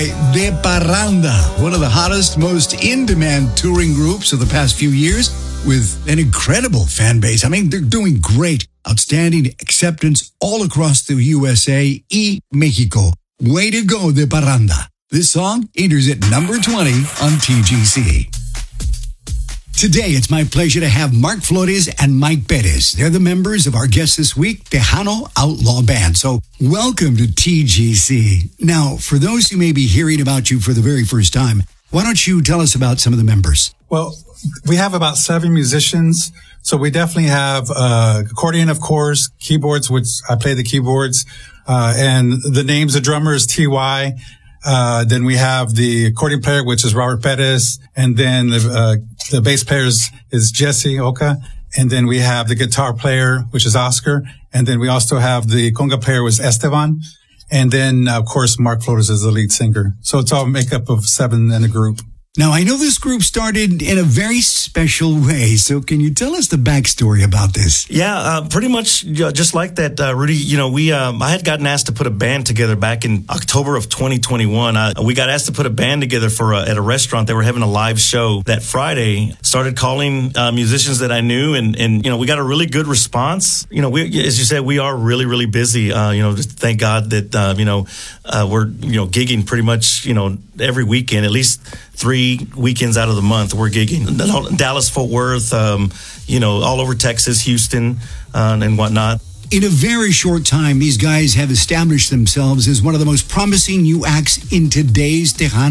De Parranda, one of the hottest, most in-demand touring groups of the past few years with an incredible fan base. I mean, they're doing great. Outstanding acceptance all across the USA y Mexico. Way to go, De Parranda. This song enters at number 20 on TGC. Today, it's my pleasure to have Mark Flores and Mike Perez. They're the members of our guest this week, Tejano Outlaw Band. So welcome to TGC. Now, for those who may be hearing about you for the very first time, why don't you tell us about some of the members? Well, we have about 7 musicians. So we definitely have accordion, of course, keyboards, which I play the keyboards, and the names of drummers, T.Y., then we have the accordion player, which is Robert Perez. And then the bass player is Jesse Oka. And then we have the guitar player, which is Oscar. And then we also have the conga player, was Esteban. And then, of course, Mark Flores is the lead singer. So it's all makeup of 7 in a group. Now, I know this group started in a very special way. So can you tell us the backstory about this? Yeah, pretty much just like that, Rudy. You know, I had gotten asked to put a band together back in October of 2021. We got asked to put a band together at a restaurant. They were having a live show that Friday. Started calling musicians that I knew, and you know, we got a really good response. You know, as you said, we are really, really busy. You know, thank God that we're gigging pretty much every weekend, at least 3 weekends out of the month. We're gigging Dallas, Fort Worth, all over Texas, Houston, and whatnot. In a very short time, these guys have established themselves as one of the most promising new acts in today's Tejano